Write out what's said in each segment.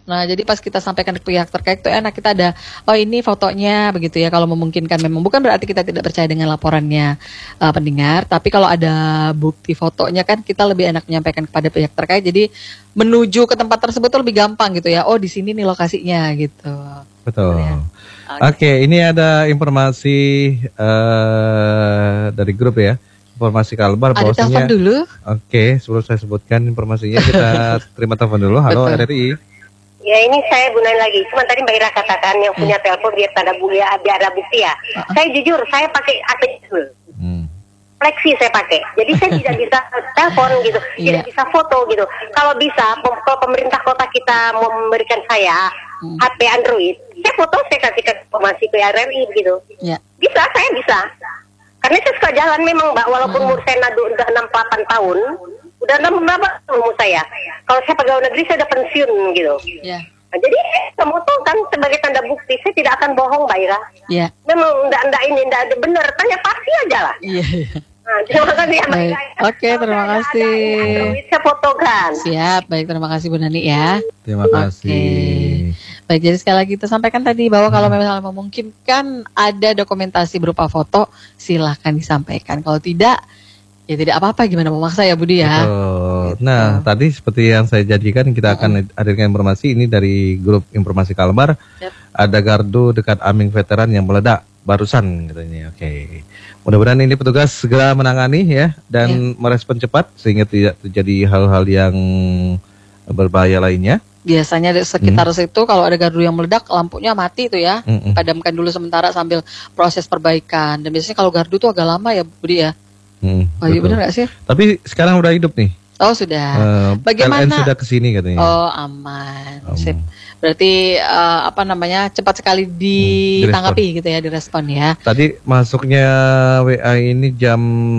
Nah, jadi pas kita sampaikan ke pihak terkait itu enak, kita ada, oh ini fotonya begitu ya, kalau memungkinkan memang. Bukan berarti kita tidak percaya dengan laporannya pendengar, tapi kalau ada bukti fotonya kan kita lebih enak menyampaikan kepada pihak terkait, jadi menuju ke tempat tersebut tuh lebih gampang gitu ya, oh di sini nih lokasinya gitu. Betul. Ya. Oke, ini ada informasi dari grup ya. Informasi Kalbar Ada bahwasanya. telepon dulu. Oke, sebelum saya sebutkan informasinya, kita terima telepon dulu. Halo RRI. Ya ini saya gunain lagi. Cuma tadi Mbak Ira katakan yang punya telepon biar tanda biar ada bukti ya. Saya jujur, saya pakai ATM. Flexi saya pakai. Jadi saya tidak bisa telepon gitu, tidak bisa foto gitu. Kalau bisa, kalau pemerintah kota kita mau memberikan saya HP Android, saya foto, saya kasih informasi ke RRI gitu. Bisa, saya bisa. Karena saya suka jalan memang Mbak, walaupun umur saya udah 68 tahun. Udah berapa umur saya? Kalau saya pegawai negeri saya udah pensiun gitu. Nah, jadi foto kan sebagai tanda bukti, saya tidak akan bohong Mbak Ira. Memang enggak ada benar, tanya pasti aja lah. Nah, terima kasih ya Mbak Ira. Oke, terima kasih. Saya fotokan. Siap, baik, terima kasih Bu Nani ya. Terima kasih. Baik, jadi sekali lagi kita sampaikan tadi bahwa kalau memang memungkinkan ada dokumentasi berupa foto, silahkan disampaikan. Kalau tidak, ya tidak apa-apa, gimana memaksa ya Budi ya. Betul. Nah, tadi seperti yang saya janjikan, kita akan hadirkan informasi ini dari grup informasi Kalbar. Ada gardu dekat Aming Veteran yang meledak barusan katanya. Oke. Mudah-mudahan ini petugas segera menangani ya dan merespon cepat sehingga tidak terjadi hal-hal yang berbahaya lainnya. Biasanya di sekitar situ kalau ada gardu yang meledak, lampunya mati tuh ya. Padamkan dulu sementara sambil proses perbaikan. Dan biasanya kalau gardu tuh agak lama ya Budi ya. Oh iya benar gak sih? Tapi sekarang udah hidup nih. Oh sudah. Bagaimana? PLN sudah kesini katanya. Oh aman. Sip. Berarti cepat sekali ditanggapi gitu ya, direspon ya. Tadi masuknya WA ini jam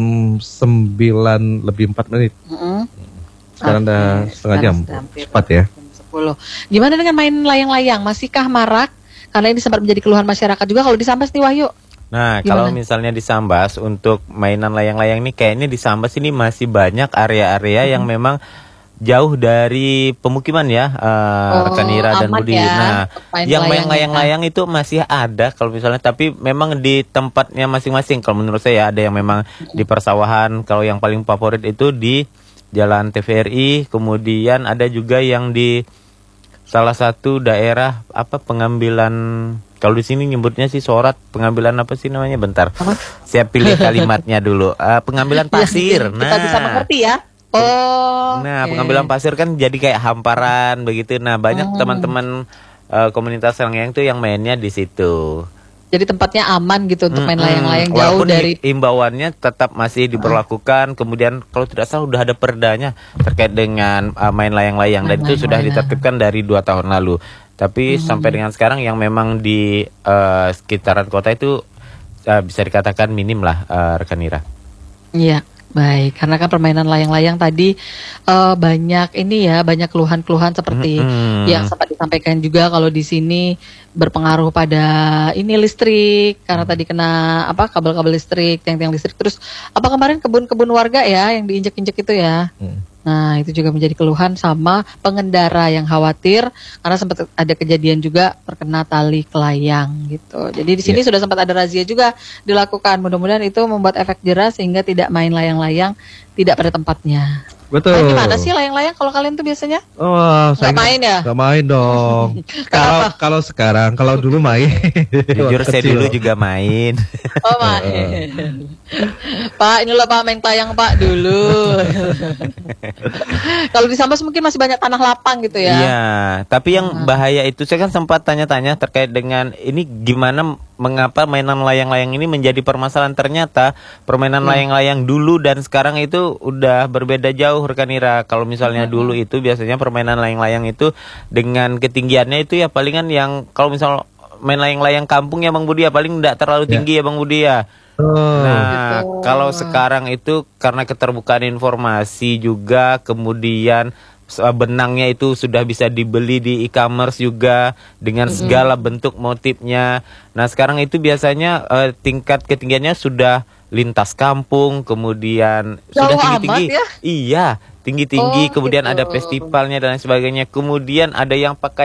9 lebih 4 menit. Sekarang udah setengah jam. Cepat ya. 10. Gimana dengan main layang-layang? Masihkah marak? Karena ini sempat menjadi keluhan masyarakat juga kalau di Sambas nih Wahyu. Nah, kalau misalnya di Sambas untuk mainan layang-layang ini kayaknya di Sambas ini masih banyak area-area yang memang jauh dari pemukiman ya, rekan Ira dan Budi. Nah, yang main layang-layang itu masih ada kalau misalnya, tapi memang di tempatnya masing-masing. Kalau menurut saya ada yang memang di persawahan, kalau yang paling favorit itu di Jalan TVRI, kemudian ada juga yang di salah satu daerah pengambilan. Kalau di sini nyebutnya sih sorat, pengambilan apa sih namanya? Bentar, saya pilih kalimatnya dulu. Pengambilan pasir. Kita bisa mengerti ya. Pengambilan pasir kan jadi kayak hamparan begitu. Nah, banyak teman-teman komunitas layang-layang itu yang mainnya di situ. Jadi tempatnya aman gitu untuk main layang-layang jauh dari. Imbauannya tetap masih diberlakukan. Kemudian kalau tidak salah sudah ada perdanya terkait dengan main layang-layang, dan itu sudah ditertibkan dari 2 tahun lalu. Tapi sampai dengan sekarang yang memang di sekitaran kota itu bisa dikatakan minim lah, rekan Ira. Iya, baik. Karena kan permainan layang-layang tadi banyak keluhan-keluhan seperti yang sempat disampaikan juga kalau di sini berpengaruh pada listrik karena tadi kena kabel-kabel listrik, tiang-tiang listrik. Terus kemarin kebun-kebun warga ya yang diinjek-injek itu ya. Nah, itu juga menjadi keluhan sama pengendara yang khawatir karena sempat ada kejadian juga terkena tali kelayang gitu. Jadi di sini sudah sempat ada razia juga dilakukan. Mudah-mudahan itu membuat efek jerah sehingga tidak main layang-layang tidak pada tempatnya. Betul. Nah, gimana sih layang-layang kalau kalian tuh biasanya? Saya main ya? Gak main dong. Kalau sekarang, kalau dulu main. Jujur saya dulu juga main. Oh main. Pak, ini loh Pak main layang Pak dulu. Kalau di Sambas mungkin masih banyak tanah lapang gitu ya. Iya, tapi yang bahaya itu saya kan sempat tanya-tanya terkait dengan ini gimana, mengapa mainan layang-layang ini menjadi permasalahan. Ternyata permainan layang-layang dulu dan sekarang itu udah berbeda jauh rekan Ira. Kalau misalnya dulu itu biasanya permainan layang-layang itu dengan ketinggiannya itu ya palingan yang kalau misal main layang-layang kampung ya Bang Budi ya paling enggak terlalu tinggi ya Bang Budi ya. Nah, kalau sekarang itu karena keterbukaan informasi juga, kemudian benangnya itu sudah bisa dibeli di e-commerce juga dengan segala bentuk motifnya. Nah, sekarang itu biasanya tingkat ketinggiannya sudah lintas kampung, kemudian sudah tinggi-tinggi. Iya, tinggi-tinggi, kemudian ada festivalnya dan lain sebagainya. Kemudian ada yang pakai